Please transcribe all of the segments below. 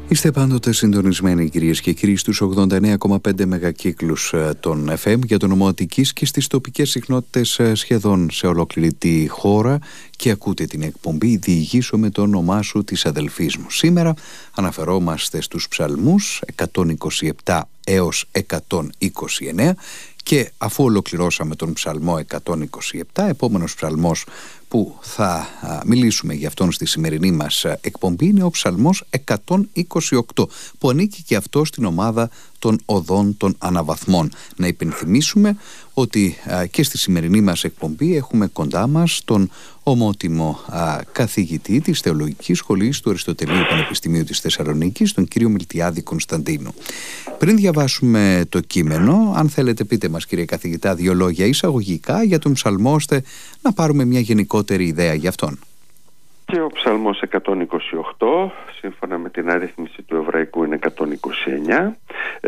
Είστε πάντοτε συντονισμένοι, κυρίες και κύριοι, στους 89,5 μεγακύκλους των FM για το νομό Αττικής και στις τοπικές συχνότητες σχεδόν σε ολόκληρη τη χώρα και ακούτε την εκπομπή «Διηγήσω με το όνομά σου» της αδελφής μου. Σήμερα αναφερόμαστε στους ψαλμούς 127 έως 129 και αφού ολοκληρώσαμε τον ψαλμό 127, επόμενος ψαλμός που θα μιλήσουμε για αυτόν στη σημερινή μας εκπομπή είναι ο ψαλμός 128, που ανήκει και αυτό στην ομάδα των οδών των αναβαθμών. Να υπενθυμίσουμε ότι και στη σημερινή μας εκπομπή έχουμε κοντά μας τον ομότιμο καθηγητή της Θεολογικής Σχολής του Αριστοτελείου Πανεπιστημίου της Θεσσαλονίκης, τον κύριο Μιλτιάδη Κωνσταντίνου. Πριν διαβάσουμε το κείμενο, αν θέλετε πείτε μας, κύριε καθηγητά, δύο λόγια εισαγωγικά για τον ψαλμό, ώστε να πάρουμε μια γενικότερη ιδέα για αυτόν. Και ο ψαλμός 128, σύμφωνα με την αρρύθμιση του εβραϊκού, είναι 129.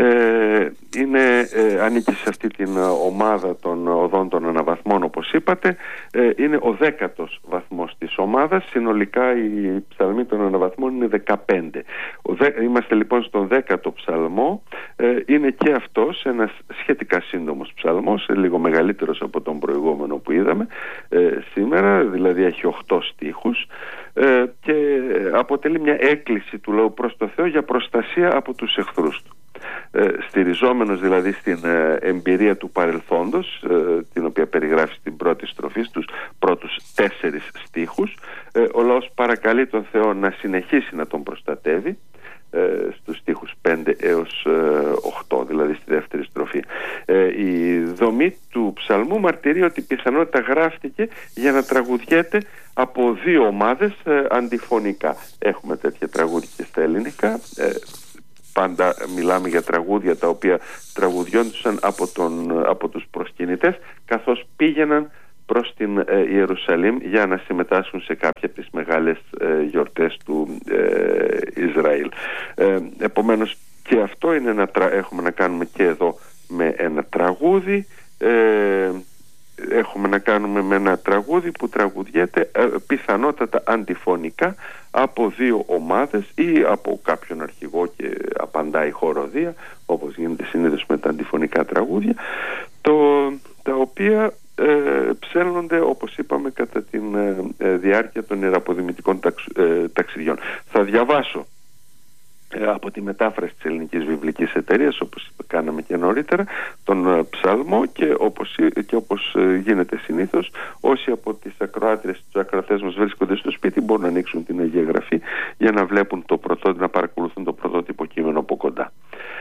Ανήκει σε αυτή την ομάδα των οδών των αναβαθμών, όπως είπατε. Είναι ο 10ος βαθμός της ομάδας. Συνολικά οι ψαλμοί των αναβαθμών είναι 15. Είμαστε λοιπόν στον 10ο ψαλμό. Είναι και αυτός ένας σχετικά σύντομος ψαλμός, λίγο μεγαλύτερος από τον προηγούμενο που είδαμε σήμερα, δηλαδή έχει 8 στίχους. Και αποτελεί μια έκκληση του λαού προς το Θεό για προστασία από τους εχθρούς του. Στηριζόμενος δηλαδή στην εμπειρία του παρελθόντος, την οποία περιγράφει στην πρώτη στροφή, στους πρώτους 4 στίχους, ο λαός παρακαλεί τον Θεό να συνεχίσει να τον προστατεύει στους στίχους 5 έως 8, δηλαδή στη δεύτερη στροφή. Η δομή του ψαλμού μαρτυρεί ότι πιθανότητα γράφτηκε για να τραγουδιέται από δύο ομάδες αντιφωνικά. Έχουμε τέτοια τραγούδια και στα ελληνικά. Πάντα μιλάμε για τραγούδια τα οποία τραγουδιόντουσαν από τους προσκυνητές καθώς πήγαιναν προς την Ιερουσαλήμ για να συμμετάσχουν σε κάποια από τις μεγάλες γιορτές του Ισραήλ. Επομένως και αυτό είναι έχουμε να κάνουμε και εδώ με ένα τραγούδι. Έχουμε να κάνουμε με ένα τραγούδι που τραγουδιέται πιθανότατα αντιφωνικά από δύο ομάδες ή από κάποιον αρχηγό και απαντάει χοροδία, όπως γίνεται συνήθως με τα αντιφωνικά τραγούδια, τα οποία ψέλνονται, όπως είπαμε, κατά τη διάρκεια των ιεραποδημητικών ταξιδιών. Θα διαβάσω από τη μετάφραση της Ελληνικής Βιβλικής Εταιρείας, όπως κάναμε και νωρίτερα, τον ψαλμό και όπως γίνεται συνήθως, όσοι από τις ακροάτριες, τους ακροατές μας βρίσκονται στο σπίτι, μπορούν να ανοίξουν την Αγία Γραφή για να βλέπουν να παρακολουθούν το πρωτότυπο κείμενο από κοντά.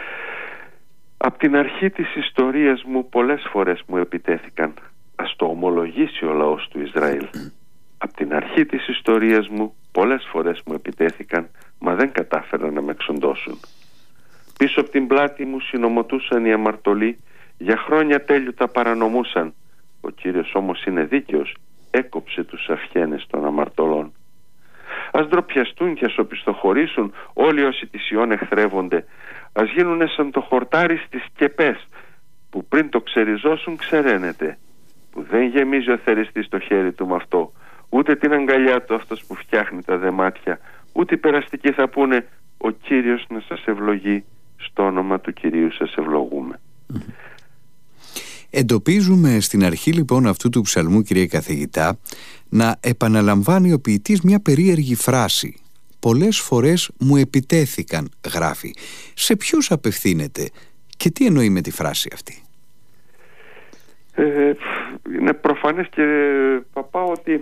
Απ' την αρχή της ιστορίας μου πολλές φορές μου επιτέθηκαν. Ας το ομολογήσει ο λαός του Ισραήλ. Απ' την αρχή της ιστορίας μου πολλές φορές μου επιτέθηκαν, μα δεν κατάφεραν να με εξοντώσουν. Πίσω από την πλάτη μου συνομωτούσαν οι αμαρτωλοί, για χρόνια τέλειου τα παρανομούσαν. Ο Κύριος όμως είναι δίκαιος, έκοψε τους αυχένες των αμαρτωλών. Ας ντροπιαστούν και ας οπισθοχωρήσουν όλοι όσοι τη Σιών εχθρεύονται. Ας γίνουνε σαν το χορτάρι στις σκεπές, που πριν το ξεριζώσουν ξεραίνεται, που δεν γεμίζει ο θεριστής το χέρι του με αυτό, ούτε την αγκαλιά του αυτός που φτιάχνει τα δεμάτια, ούτε οι περαστικοί θα πούνε «Ο Κύριος να σας ευλογεί, στο όνομα του Κυρίου σας ευλογούμε». Εντοπίζουμε στην αρχή λοιπόν αυτού του ψαλμού, κύριε καθηγητά, να επαναλαμβάνει ο ποιητής μια περίεργη φράση. «Πολλές φορές μου επιτέθηκαν», γράφει. Σε ποιους απευθύνεται και τι εννοεί με τη φράση αυτή? Είναι προφανές και παπά ότι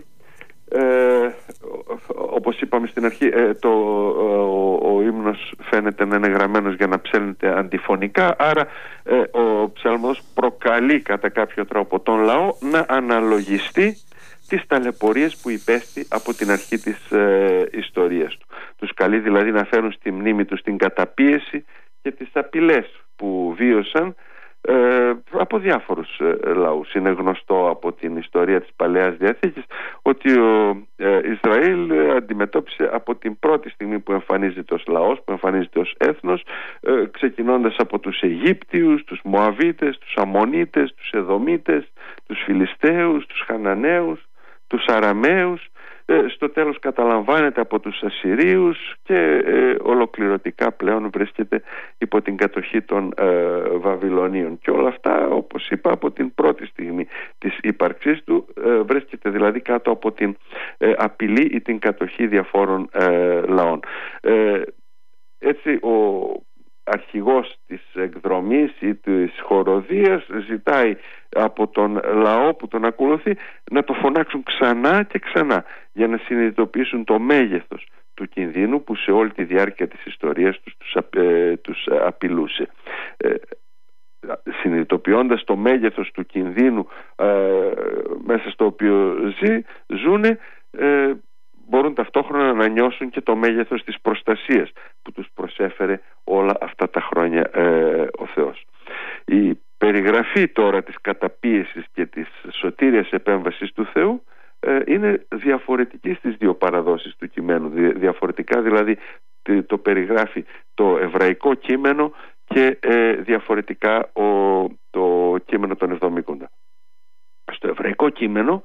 όπως είπαμε στην αρχή, ο ύμνος φαίνεται να είναι γραμμένος για να ψέλνεται αντιφωνικά, άρα ο ψαλμός προκαλεί κατά κάποιο τρόπο τον λαό να αναλογιστεί τις ταλαιπωρίες που υπέστη από την αρχή της ιστορίας του. Τους καλεί δηλαδή να φέρουν στη μνήμη τους την καταπίεση και τις απειλές που βίωσαν από διάφορους λαούς. Είναι γνωστό από την ιστορία της Παλαιάς Διαθήκης ότι ο Ισραήλ αντιμετώπισε από την πρώτη στιγμή που εμφανίζεται ως λαός, που εμφανίζεται ως έθνος, ξεκινώντας από τους Αιγύπτιους, τους Μωαβίτες, τους Αμμονίτες, τους Εδωμίτες, τους Φιλιστέους, τους Χαναναίους, τους Αραμαίους, στο τέλος καταλαμβάνεται από τους Ασσυρίους και ολοκληρωτικά πλέον βρίσκεται υπό την κατοχή των Βαβυλωνίων. Και όλα αυτά, όπως είπα, από την πρώτη στιγμή της ύπαρξής του βρίσκεται δηλαδή κάτω από την απειλή ή την κατοχή διαφόρων λαών. Έτσι ο αρχηγός της εκδρομής ή της χοροδίας ζητάει από τον λαό που τον ακολουθεί να το φωνάξουν ξανά και ξανά για να συνειδητοποιήσουν το μέγεθος του κινδύνου που σε όλη τη διάρκεια της ιστορίας τους απειλούσε. Συνειδητοποιώντας το μέγεθος του κινδύνου μέσα στο οποίο ζούνε, μπορούν ταυτόχρονα να νιώσουν και το μέγεθος της προστασίας που τους προσέφερε όλα αυτά τα χρόνια ο Θεός. Η περιγραφή τώρα της καταπίεσης και της σωτήριας επέμβασης του Θεού είναι διαφορετική στις δύο παραδόσεις του κειμένου. Διαφορετικά δηλαδή το περιγράφει το εβραϊκό κείμενο και διαφορετικά το κείμενο των Εβδομήκοντα. Στο εβραϊκό κείμενο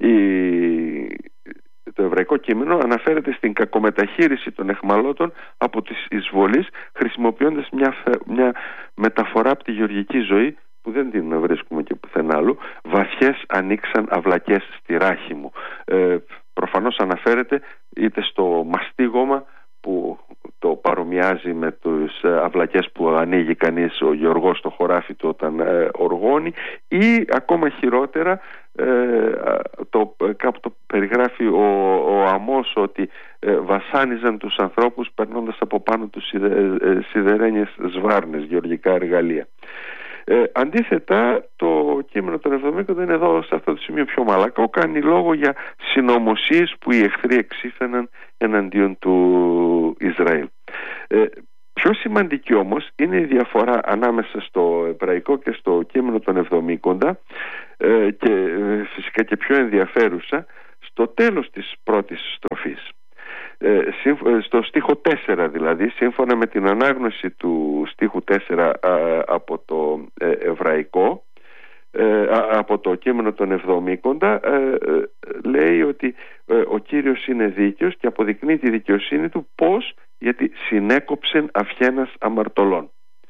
το εβραϊκό κείμενο αναφέρεται στην κακομεταχείριση των αιχμαλώτων από τις εισβολείς, χρησιμοποιώντας μια μεταφορά από τη γεωργική ζωή που δεν την βρίσκουμε και πουθενά άλλου. Βαθιές ανοίξαν αυλακές στη ράχη μου. Προφανώς αναφέρεται είτε στο μαστίγωμα που το παρομοιάζει με τις αυλακές που ανοίγει κανείς ο γεωργός στο χωράφι του όταν οργώνει, ή ακόμα χειρότερα κάπου το περιγράφει ο Αμώς ότι βασάνιζαν τους ανθρώπους περνώντας από πάνω τους σιδερένιες σβάρνες, γεωργικά εργαλεία. Αντίθετα, το κείμενο των Εβδομήκοντα είναι εδώ σε αυτό το σημείο πιο μαλακό. Κάνει λόγο για συνωμοσίες που οι εχθροί εξήφαιναν εναντίον του Ισραήλ. Πιο σημαντική όμως είναι η διαφορά ανάμεσα στο εβραϊκό και στο κείμενο των Εβδομήκοντα, και φυσικά και πιο ενδιαφέρουσα στο τέλος της πρώτης στροφής. Στο στίχο 4 δηλαδή, σύμφωνα με την ανάγνωση του στίχου 4 από το εβραϊκό, από το κείμενο των Εβδομήκοντα, λέει ότι ο Κύριος είναι δίκαιος και αποδεικνύει τη δικαιοσύνη του. Πώς? Γιατί συνέκοψεν αυχένας αμαρτωλών.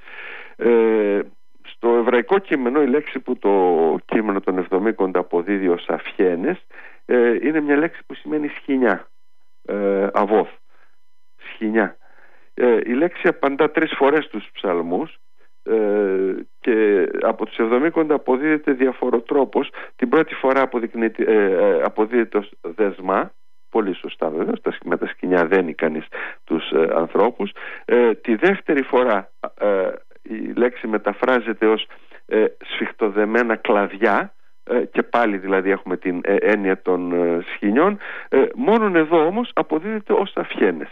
Στο εβραϊκό κείμενο η λέξη που το κείμενο των Εβδομήκοντα αποδίδει ως αυχένες είναι μια λέξη που σημαίνει σχοινιά, αβόθ, σχοινιά. Η λέξη απαντά 3 φορές στους ψαλμούς και από τους Εβδομήκοντα αποδίδεται διαφοροτρόπως. Την πρώτη φορά αποδίδεται ως δεσμά, πολύ σωστά βέβαια, με τα σκοινιά δένει κανείς τους ανθρώπους. Τη δεύτερη φορά η λέξη μεταφράζεται ως σφιχτοδεμένα κλαδιά, και πάλι δηλαδή έχουμε την έννοια των σχοινιών. Μόνον εδώ όμως αποδίδεται ως αυχένες.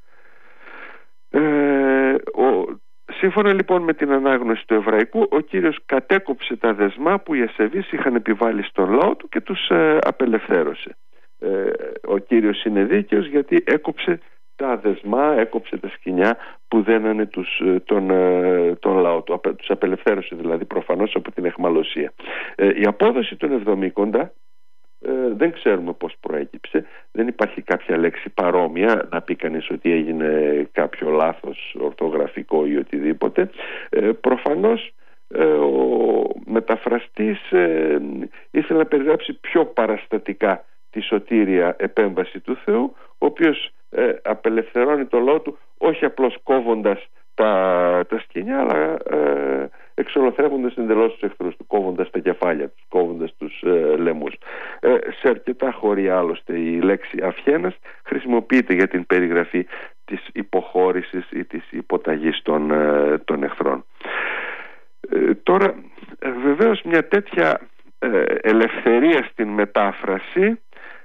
Σύμφωνα λοιπόν με την ανάγνωση του εβραϊκού, ο Κύριος κατέκοψε τα δεσμά που οι ασεβείς είχαν επιβάλει στον λαό του και τους απελευθέρωσε. Ο Κύριος είναι δίκαιος γιατί έκοψε τα δεσμά, έκοψε τα σκοινιά που δένανε τον λαό του, τους απελευθέρωσε δηλαδή προφανώς από την αιχμαλωσία. Η απόδοση των Εβδομήκοντα δεν ξέρουμε πώς προέκυψε, δεν υπάρχει κάποια λέξη παρόμοια να πει κανείς ότι έγινε κάποιο λάθος ορθογραφικό ή οτιδήποτε. Προφανώς ο μεταφραστής ήθελε να περιγράψει πιο παραστατικά τη σωτήρια επέμβαση του Θεού, ο οποίος απελευθερώνει το λαό του όχι απλώς κόβοντας τα σκοινιά, αλλά εξολοθρεύοντας εντελώς τους εχθρούς του, κόβοντας τα κεφάλια τους, κόβοντας τους λαιμούς. Σε αρκετά χωριά άλλωστε η λέξη αυχένας χρησιμοποιείται για την περιγραφή της υποχώρησης ή της υποταγής των εχθρών. Τώρα βεβαίως μια τέτοια ελευθερία στην μετάφραση,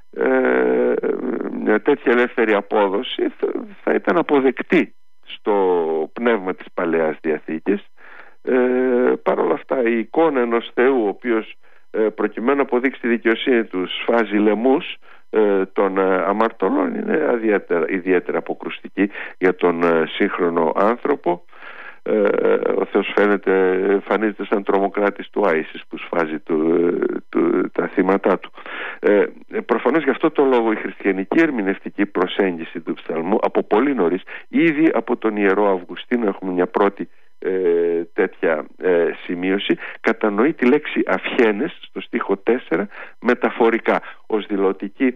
μια τέτοια ελεύθερη απόδοση θα ήταν αποδεκτή στο πνεύμα της Παλαιάς Διαθήκης. Παρ' όλα αυτά η εικόνα ενός Θεού ο οποίος προκειμένου να αποδείξει τη δικαιοσύνη του σφάζει λαιμούς των αμαρτωλών είναι ιδιαίτερα αποκρουστική για τον σύγχρονο άνθρωπο. ο Θεός εμφανίζεται σαν τρομοκράτης του Άισις που σφάζει τα θύματα του. Προφανώς γι' αυτό το λόγο η χριστιανική ερμηνευτική προσέγγιση του ψαλμού από πολύ νωρίς, ήδη από τον Ιερό Αυγουστίνο έχουμε μια πρώτη τέτοια σημείωση, κατανοεί τη λέξη αυχένες στο στίχο 4 μεταφορικά, ως δηλωτική,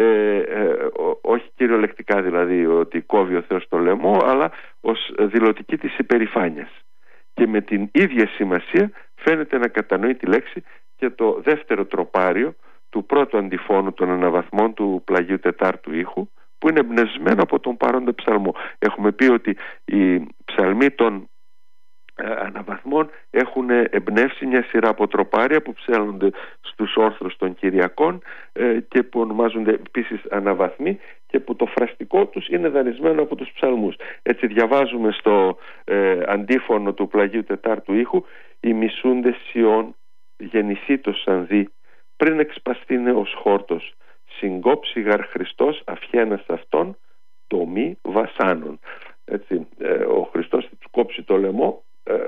όχι κυριολεκτικά δηλαδή ότι κόβει ο Θεός το λαιμό, αλλά ως δηλωτική της υπερηφάνειας. Και με την ίδια σημασία φαίνεται να κατανοεί τη λέξη και το δεύτερο τροπάριο του πρώτου αντιφώνου των αναβαθμών του πλαγίου τετάρτου ήχου, που είναι εμπνευσμένο από τον παρόντα ψαλμό. Έχουμε πει ότι οι ψαλμοί των αναβαθμών έχουν εμπνεύσει μια σειρά από τροπάρια που ψέλνονται στους όρθρους των Κυριακών και που ονομάζονται επίσης αναβαθμοί, και που το φραστικό τους είναι δανεισμένο από τους ψαλμούς. Έτσι διαβάζουμε στο αντίφωνο του πλαγίου τετάρτου ήχου: «Οι μισούντες Σιών γεννησίτος σαν δι, πριν εξπαστήνε ως χόρτος, συγκόψει γαρ Χριστός αυχένας αυτόν, το μη βασάνων». Έτσι, ο Χριστός θα τους κόψει το λαιμό,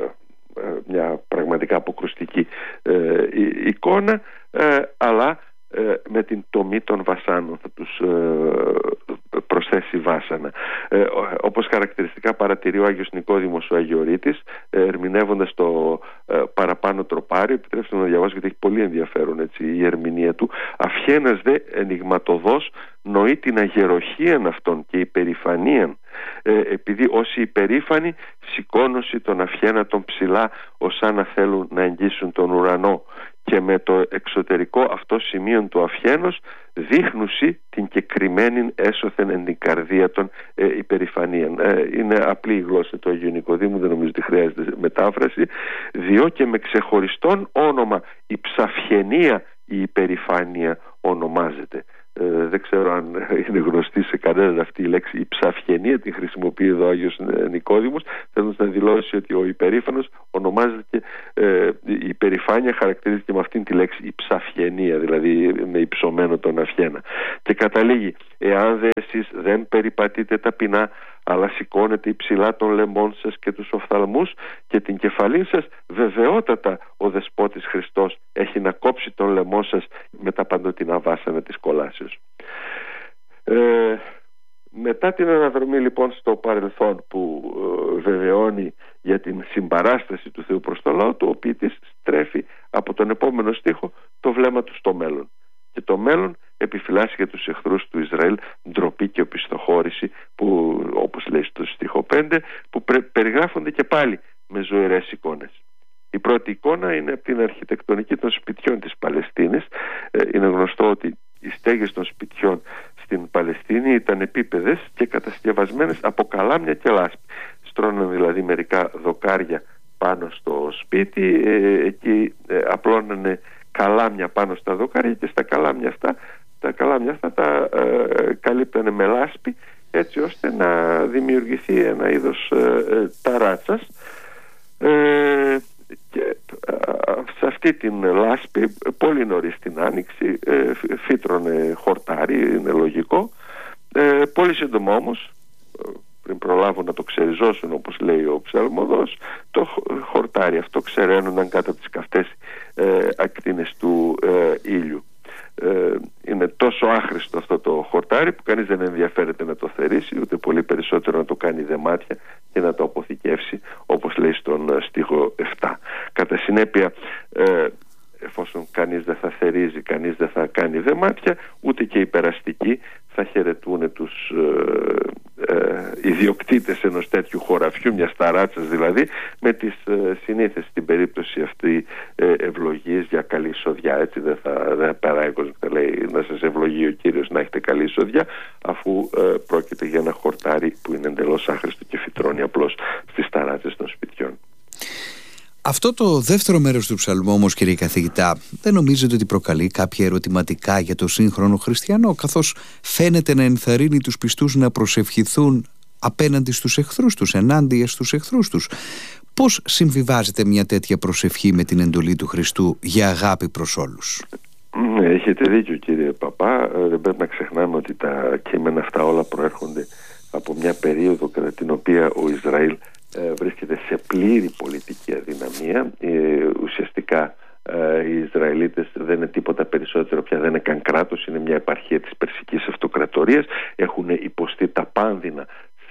μια πραγματικά αποκρουστική εικόνα, αλλά με την τομή των βασάνων θα τους προσθέσει βάσανα, όπως χαρακτηριστικά παρατηρεί ο Άγιος Νικόδημος ο Αγιορείτης, ερμηνεύοντας το παραπάνω τροπάριο. Επιτρέψτε να διαβάσω γιατί έχει πολύ ενδιαφέρον, έτσι, η ερμηνεία του. «Αυχένας δε ενιγματοδός νοεί την αγεροχίαν αυτών και υπερηφανίαν, επειδή όσοι υπερήφανοι σηκώνωση τον αυχένατον ψηλά, ως να θέλουν να εγγύσουν τον ουρανό, και με το εξωτερικό αυτό σημείο του αυχένος δείχνουσι την κεκριμένη έσωθεν εν την καρδία των υπερηφανίαν». Είναι απλή η γλώσσα του Αγίου Νικοδήμου, δεν νομίζω ότι χρειάζεται μετάφραση. «Διό και με ξεχωριστόν όνομα η ψαυχενία η υπερηφάνεια ονομάζεται». Δεν ξέρω αν είναι γνωστή σε κανέναν αυτή η λέξη. Η ψαυχενία την χρησιμοποιεί εδώ ο Άγιος Νικόδημος, θέλοντας να δηλώσει ότι ο υπερήφανος ονομάζεται και η υπερηφάνεια χαρακτηρίζεται με αυτήν τη λέξη, η ψαυχενία, δηλαδή με υψωμένο τον αυχένα. Και καταλήγει: «Εάν δε εσείς δεν περιπατείτε ταπεινά, αλλά σηκώνετε υψηλά των λαιμών σας και τους οφθαλμούς και την κεφαλή σας, βεβαιότατα ο Δεσπότης Χριστός έχει να κόψει τον λαιμό σας με τα παντοτινά βάσανα της κολάσεως». Μετά την αναδρομή λοιπόν στο παρελθόν που βεβαιώνει για την συμπαράσταση του Θεού προς το λαό του, ο ποιητής στρέφει από τον επόμενο στίχο το βλέμμα του στο μέλλον. Και το μέλλον επιφυλάσσει για τους εχθρούς του Ισραήλ ντροπή και οπισθοχώρηση, που, όπως λέει στο στίχο 5, που περιγράφονται και πάλι με ζωηρές εικόνες. Η πρώτη εικόνα είναι από την αρχιτεκτονική των σπιτιών της Παλαιστίνης. Είναι γνωστό ότι οι στέγες των σπιτιών στην Παλαιστίνη ήταν επίπεδες και κατασκευασμένες από καλάμια και λάσπη. Στρώναν δηλαδή μερικά δοκάρια πάνω στο σπίτι, εκεί απλώνανε καλάμια πάνω στα δοκάρια και στα καλάμια αυτά τα καλύπτανε με λάσπη, έτσι ώστε να δημιουργηθεί ένα είδος ταράτσας, και σε αυτή την λάσπη πολύ νωρίς την άνοιξη φύτρωνε χορτάρι, είναι λογικό. Πολύ σύντομα όμως, πριν προλάβουν να το ξεριζώσουν, όπως λέει ο ψαλμοδός, το χορτάρι αυτό ξεραίνονταν κάτω από τις καυτές ακτίνες του ήλιου. Είναι τόσο άχρηστο αυτό το χορτάρι που κανείς δεν ενδιαφέρεται να το θερήσει, ούτε πολύ περισσότερο να το κάνει δεμάτια και να το αποθηκεύσει, όπως λέει στον στίχο 7. Κατά συνέπεια, εφόσον κανείς δεν θα θερίζει, κανείς δεν θα κάνει δεμάτια, ούτε και οι περαστικοί θα χαιρετούν τους ιδιοκτήτες ενός τέτοιου χωραφιού, μιας ταράτσας δηλαδή, με τις συνήθες στην περίπτωση αυτή ευλογίες για καλή εισοδιά. Έτσι δεν περάει ο κόσμος και λέει να σας ευλογεί ο Κύριος να έχετε καλή εισοδιά, αφού πρόκειται για ένα χορτάρι που είναι εντελώς άχρηστο και φυτρώνει απλώς στις ταράτσες των σπιτιών. Αυτό το δεύτερο μέρος του ψαλμού όμως, κύριε καθηγητά, δεν νομίζετε ότι προκαλεί κάποια ερωτηματικά για το σύγχρονο χριστιανό, καθώς φαίνεται να ενθαρρύνει τους πιστούς να προσευχηθούν απέναντι στους εχθρούς τους, ενάντια στους εχθρούς τους? Πώς συμβιβάζεται μια τέτοια προσευχή με την εντολή του Χριστού για αγάπη προς όλους? Έχετε δίκιο, κύριε Παπά. Δεν πρέπει να ξεχνάμε ότι τα κείμενα αυτά όλα προέρχονται από μια περίοδο κατά την οποία ο Ισραήλ βρίσκεται σε πλήρη πολιτική αδυναμία. Ουσιαστικά οι Ισραηλίτες δεν είναι τίποτα περισσότερο πια, δεν είναι καν κράτος, είναι μια επαρχία της Περσικής Αυτοκρατορίας. Έχουν υποστεί τα πάνδυνα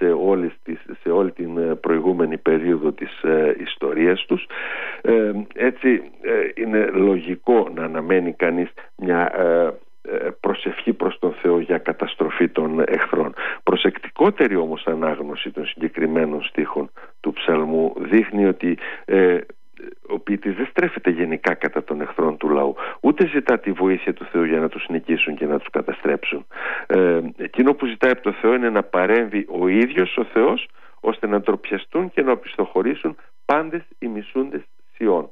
σε όλη την προηγούμενη περίοδο της ιστορίας τους. Έτσι είναι λογικό να αναμένει κανείς μια προσευχή προς τον Θεό για καταστροφή των εχθρών. Προσεκτικότερη όμως ανάγνωση των συγκεκριμένων στίχων του ψαλμού δείχνει ότι ο ποιητής δεν στρέφεται γενικά κατά των εχθρών του λαού, ούτε ζητά τη βοήθεια του Θεού για να τους νικήσουν και να τους καταστρέψουν. Εκείνο που ζητάει από το Θεό είναι να παρέμβει ο ίδιος ο Θεός, ώστε να ντροπιαστούν και να οπισθοχωρήσουν πάντες οι μισούντες Σιών.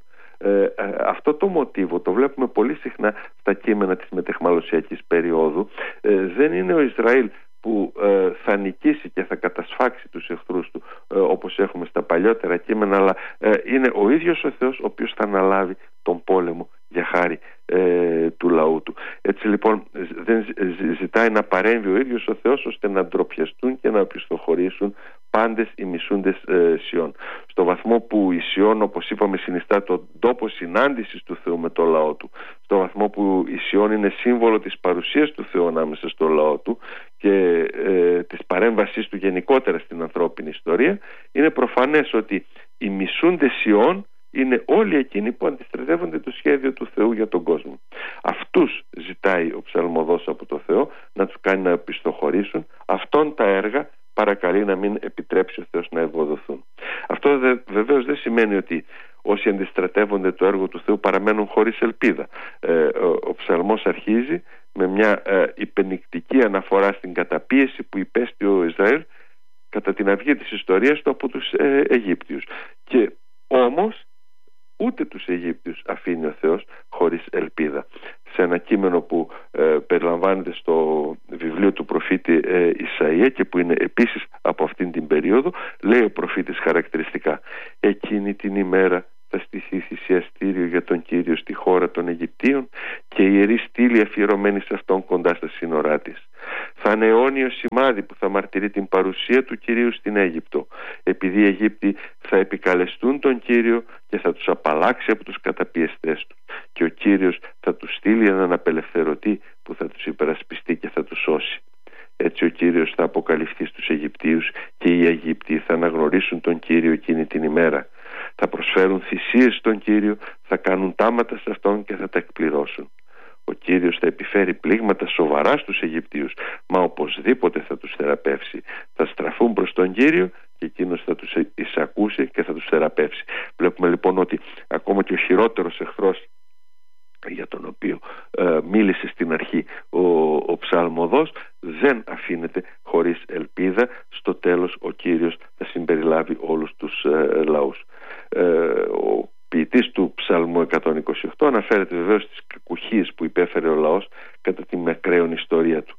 Αυτό το μοτίβο το βλέπουμε πολύ συχνά στα κείμενα της μετεχμαλωσιακής περίοδου. Δεν είναι ο Ισραήλ που θα νικήσει και θα κατασφάξει τους εχθρούς του, όπως έχουμε στα παλιότερα κείμενα, αλλά είναι ο ίδιος ο Θεός ο οποίος θα αναλάβει τον πόλεμο για χάρη του λαού του. Έτσι λοιπόν δεν ζητάει να παρέμβει ο ίδιος ο Θεός ώστε να ντροπιαστούν και να οπισθοχωρήσουν πάντες οι μισούντες Σιών. Στο βαθμό που η Σιών, όπως είπαμε, συνιστά τον τόπο συνάντησης του Θεού με το λαό του, στο βαθμό που η Σιών είναι σύμβολο της παρουσίας του Θεού ανάμεσα στο λαό του και της παρέμβασής του γενικότερα στην ανθρώπινη ιστορία, είναι προφανές ότι οι μισούντες Σιών είναι όλοι εκείνοι που αντιστρατεύονται το σχέδιο του Θεού για τον κόσμο. Αυτούς ζητάει ο ψαλμοδός από το Θεό να τους κάνει να οπισθοχωρήσουν. Αυτόν τα έργα παρακαλεί να μην επιτρέψει ο Θεός να ευωδοθούν. Αυτό βεβαίως δεν σημαίνει ότι όσοι αντιστρατεύονται το έργο του Θεού παραμένουν χωρίς ελπίδα. Ο ψαλμός αρχίζει με μια υπενικτική αναφορά στην καταπίεση που υπέστη ο Ισραήλ κατά την αυγή της ιστορίας του από τους Αιγύπτιους. Και όμως ούτε τους Αιγύπτιους αφήνει ο Θεός χωρίς ελπίδα. Σε ένα κείμενο που περιλαμβάνεται στο βιβλίο του προφήτη Ισαΐα και που είναι επίσης από αυτήν την περίοδο, λέει ο προφήτης χαρακτηριστικά: «Εκείνη την ημέρα θα στηθεί θυσιαστήριο για τον Κύριο στη χώρα των Αιγυπτίων και ιερή στήλη αφιερωμένη σε αυτόν κοντά στα σύνορά της. Θα είναι αιώνιο σημάδι που θα μαρτυρεί την παρουσία του Κυρίου στην Αίγυπτο, επειδή οι Αιγύπτιοι θα επικαλεστούν τον Κύριο και θα τους απαλλάξει από τους καταπιεστές τους, και ο Κύριος θα τους στείλει έναν απελευθερωτή που θα τους υπερασπιστεί και θα τους σώσει. Έτσι ο Κύριος θα αποκαλυφθεί στους Αιγυπτίους και οι Αιγύπτιοι θα αναγνωρίσουν τον Κύριο εκείνη την ημέρα. Θα προσφέρουν θυσίες στον Κύριο, θα κάνουν τάματα σε Αυτόν και θα τα εκπληρώσουν. Ο Κύριος θα επιφέρει πλήγματα σοβαρά στους Αιγυπτίους, μα οπωσδήποτε θα τους θεραπεύσει. Θα στραφούν προς τον Κύριο και εκείνος θα τους εισακούσει και θα τους θεραπεύσει». Βλέπουμε λοιπόν ότι ακόμα και ο χειρότερος εχθρός για τον οποίο μίλησε στην αρχή ο ψαλμοδός δεν αφήνεται χωρίς ελπίδα. Στο τέλος ο Κύριος θα συμπεριλάβει όλους τους λαούς. Ο ποιητής του ψαλμού 128 αναφέρεται βεβαίως στις κακουχίες που υπέφερε ο λαός κατά τη μακραίων ιστορία του.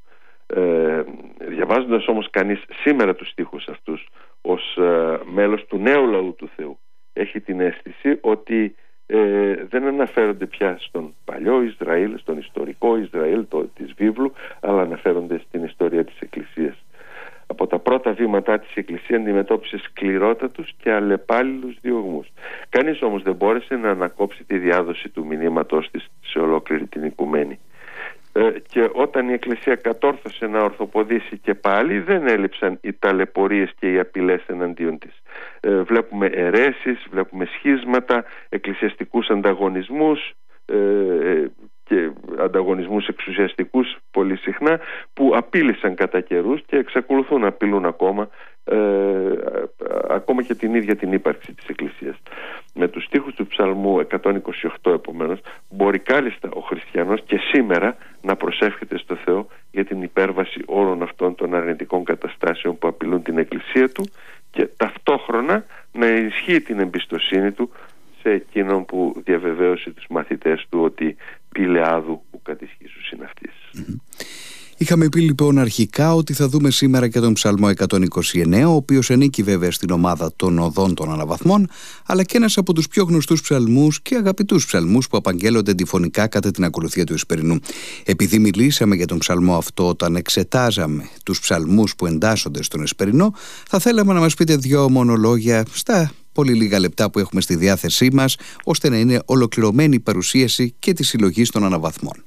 Διαβάζοντας όμως κανείς σήμερα τους στίχους αυτούς ως μέλος του νέου λαού του Θεού, έχει την αίσθηση ότι δεν αναφέρονται πια στον παλιό Ισραήλ, στον ιστορικό Ισραήλ της βίβλου, αλλά αναφέρονται στην ιστορία της Εκκλησίας. Από τα πρώτα βήματά της η Εκκλησία αντιμετώπισε σκληρότατους και αλλεπάλληλους διωγμούς. Κανείς όμως δεν μπόρεσε να ανακόψει τη διάδοση του μηνύματός της σε ολόκληρη την οικουμένη. Και όταν η Εκκλησία κατόρθωσε να ορθοποδήσει και πάλι, δεν έλειψαν οι ταλαιπωρίες και οι απειλές εναντίον της. Βλέπουμε αιρέσεις, βλέπουμε σχίσματα, εκκλησιαστικούς ανταγωνισμούς και ανταγωνισμούς εξουσιαστικούς πολύ συχνά, που απείλησαν κατά καιρούς και εξακολουθούν να απειλούν ακόμα και την ίδια την ύπαρξη της Εκκλησίας. Με τους στίχους του ψαλμού 128 επομένως μπορεί κάλλιστα ο χριστιανός και σήμερα να προσεύχεται στο Θεό για την υπέρβαση όλων αυτών των αρνητικών καταστάσεων που απειλούν την Εκκλησία του, και ταυτόχρονα να ενισχύει την εμπιστοσύνη του σε εκείνον που διαβεβαίωσε τους μαθητές του ότι πήλε άδου που κατησχίσου είναι αυτής. Είχαμε πει λοιπόν αρχικά ότι θα δούμε σήμερα και τον Ψαλμό 129, ο οποίος ανήκει βέβαια στην ομάδα των οδών των αναβαθμών, αλλά και ένας από τους πιο γνωστούς ψαλμούς και αγαπητούς ψαλμούς που απαγγέλλονται αντιφωνικά κατά την ακολουθία του Εσπερινού. Επειδή μιλήσαμε για τον ψαλμό αυτό όταν εξετάζαμε τους ψαλμούς που εντάσσονται στον Εσπερινό, θα θέλαμε να μας πείτε δύο μονολόγια στα πολύ λίγα λεπτά που έχουμε στη διάθεσή μας, ώστε να είναι ολοκληρωμένη η παρουσίαση και τη συλλογή των αναβαθμών.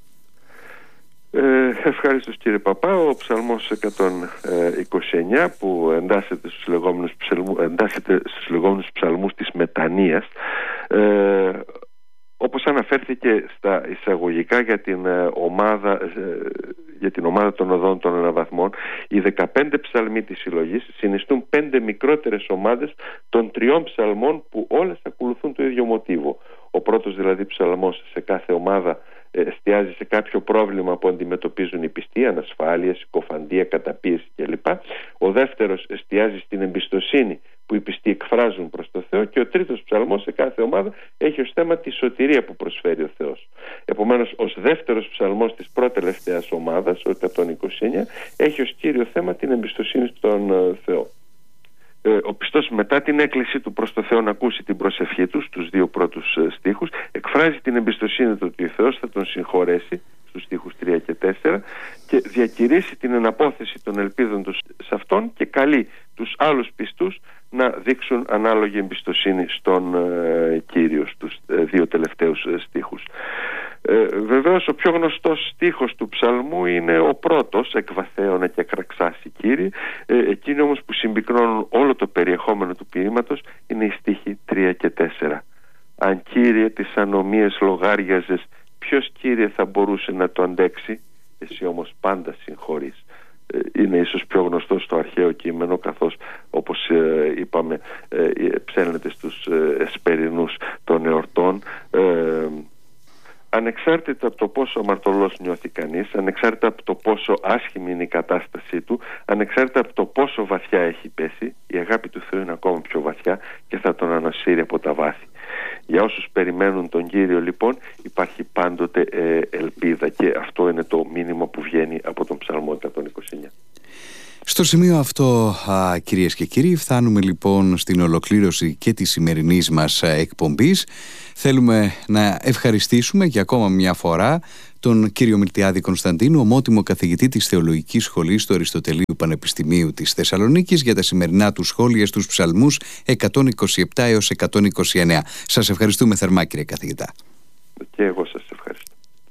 Ευχαριστώ κύριε Παπά. Ο ψαλμός 129 που εντάσσεται στους λεγόμενους ψαλμούς της μετανοίας, όπως αναφέρθηκε στα εισαγωγικά για την ομάδα των οδών των αναβαθμών, οι 15 ψαλμοί της συλλογής συνιστούν 5 μικρότερες ομάδες των 3 ψαλμών που όλες ακολουθούν το ίδιο μοτίβο. Ο πρώτος δηλαδή ψαλμός σε κάθε ομάδα εστιάζει σε κάποιο πρόβλημα που αντιμετωπίζουν οι πιστοί, ανασφάλεια, συκοφαντία, καταπίεση κλπ. Ο δεύτερος εστιάζει στην εμπιστοσύνη που οι πιστοί εκφράζουν προς το Θεό, και ο τρίτος ψαλμός σε κάθε ομάδα έχει ως θέμα τη σωτηρία που προσφέρει ο Θεός. Επομένως, ως δεύτερος ψαλμός της πρώτη-τελευταίας ομάδας, ο 129, έχει ως κύριο θέμα την εμπιστοσύνη στον Θεό. Ο πιστός μετά την έκκλησή του προς το Θεό να ακούσει την προσευχή του στους 2 πρώτους στίχους, εκφράζει την εμπιστοσύνη του ότι ο Θεός θα τον συγχωρέσει στους στίχους 3 και 4 και διακηρύσει την εναπόθεση των ελπίδων τους σε Αυτόν και καλεί τους άλλους πιστούς να δείξουν ανάλογη εμπιστοσύνη στον Κύριο στους 2 τελευταίους στίχους. Βεβαίως ο πιο γνωστός στίχος του ψαλμού είναι ο πρώτος, «Εκβαθέωνα και ακραξάσει Κύριε». Εκείνοι όμως που συμπυκνώνουν όλο το περιεχόμενο του ποίηματος είναι οι στίχοι 3 και 4. «Αν Κύριε τις ανομίες λογάριαζες, ποιος Κύριε θα μπορούσε να το αντέξει? Εσύ όμως πάντα συγχωρείς». Είναι ίσως πιο γνωστό στο αρχαίο κείμενο, καθώς όπως είπαμε ψέλνεται στους εσπερινούς των εορτών. Ανεξάρτητα από το πόσο αμαρτωλός νιώθει κανείς, ανεξάρτητα από το πόσο άσχημη είναι η κατάστασή του, ανεξάρτητα από το πόσο βαθιά έχει πέσει, η αγάπη του Θεού είναι ακόμα πιο βαθιά και θα τον ανασύρει από τα βάθη. Για όσους περιμένουν τον Κύριο λοιπόν υπάρχει πάντοτε ελπίδα, και αυτό είναι το μήνυμα που βγαίνει από τον Ψαλμό 129. Στο σημείο αυτό, κυρίες και κύριοι, φτάνουμε λοιπόν στην ολοκλήρωση και της σημερινής μας εκπομπής. Θέλουμε να ευχαριστήσουμε για ακόμα μια φορά τον κύριο Μιλτιάδη Κωνσταντίνου, ομότιμο καθηγητή της Θεολογικής Σχολής του Αριστοτελείου Πανεπιστημίου της Θεσσαλονίκης, για τα σημερινά του σχόλια στους ψαλμούς 127 έως 129. Σας ευχαριστούμε θερμά, κύριε καθηγητά. Και εγώ